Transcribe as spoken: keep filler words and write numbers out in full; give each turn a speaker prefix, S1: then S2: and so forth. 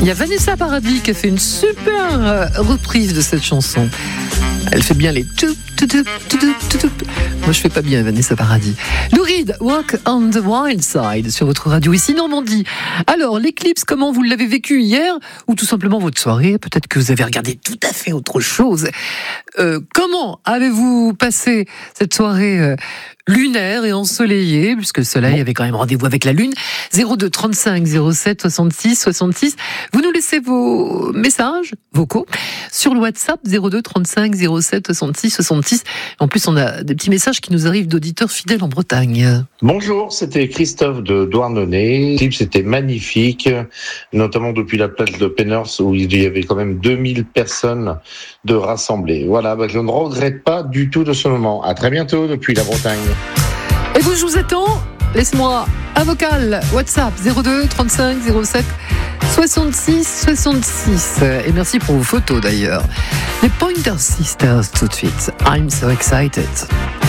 S1: Il y a Vanessa Paradis qui a fait une super euh, reprise de cette chanson. Elle fait bien les tout, tout, tout, tout, tout, tout, tout. Moi, je fais pas bien Vanessa Paradis. Lou Reed, Walk on the Wild Side sur votre radio ici Normandie. Alors, l'éclipse, comment vous l'avez vécu hier ou tout simplement votre soirée? Peut-être que vous avez regardé tout à fait autre chose. Euh, comment avez-vous passé cette soirée euh, lunaire et ensoleillée, puisque le soleil avait quand même rendez-vous avec la lune? Zéro deux trente-cinq zéro sept soixante-six soixante-six. Vous nous laissez vos messages vocaux sur le WhatsApp zéro deux trente-cinq zéro sept soixante-six soixante-six. En plus, on a des petits messages qui nous arrivent d'auditeurs fidèles en Bretagne.
S2: Bonjour, c'était Christophe de Douarnenez. L'éclipse était magnifique, notamment depuis la plage de Penners où il y avait quand même deux mille personnes de rassemblées. Voilà, bah, je ne regrette pas du tout de ce moment. À très bientôt depuis la Bretagne.
S1: Et vous, je vous attends. Laisse-moi un vocal WhatsApp zéro deux trente-cinq zéro sept soixante-six soixante-six. Et merci pour vos photos d'ailleurs. Les Pointer Sisters tout de suite. I'm so excited.